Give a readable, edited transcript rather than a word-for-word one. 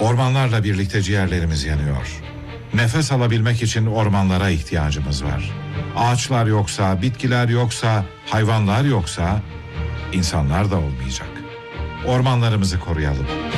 Ormanlarla birlikte ciğerlerimiz yanıyor. Nefes alabilmek için ormanlara ihtiyacımız var. Ağaçlar yoksa, bitkiler yoksa, hayvanlar yoksa insanlar da olmayacak. Ormanlarımızı koruyalım.